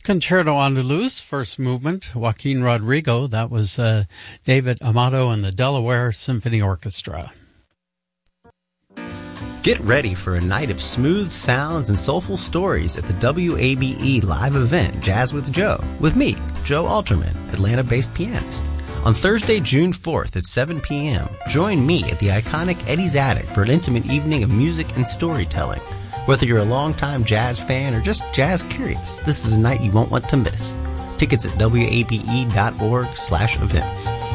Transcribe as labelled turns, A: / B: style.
A: Concerto Andaluz, first movement, Joaquin Rodrigo. That was David Amato and the Delaware Symphony Orchestra.
B: Get ready for a night of smooth sounds and soulful stories at the WABE live event Jazz with Joe, with me, Joe Alterman, Atlanta-based pianist. On Thursday, June 4th at 7 p.m., join me at the iconic Eddie's Attic for an intimate evening of music and storytelling. Whether you're a longtime jazz fan or just jazz curious, this is a night you won't want to miss. Tickets at wabe.org/events.